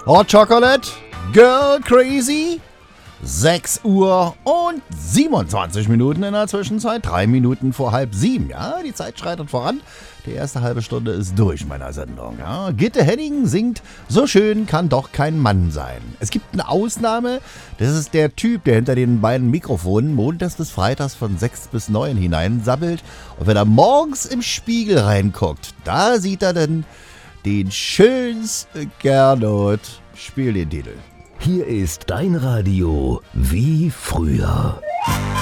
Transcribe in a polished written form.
Hot Chocolate, Girl Crazy, 6 Uhr und 27 Minuten in der Zwischenzeit, 3 Minuten vor 6:30. Ja, die Zeit schreitet voran. Die erste halbe Stunde ist durch meiner Sendung. Ja. Gitte Henning singt, so schön kann doch kein Mann sein. Es gibt eine Ausnahme, das ist der Typ, der hinter den beiden Mikrofonen montags bis freitags von 6 bis 9 hineinsabbelt. Und wenn er morgens im Spiegel reinguckt, da sieht er dann den schönsten Gernot. Spiel den Titel. Hier ist dein Radio wie früher.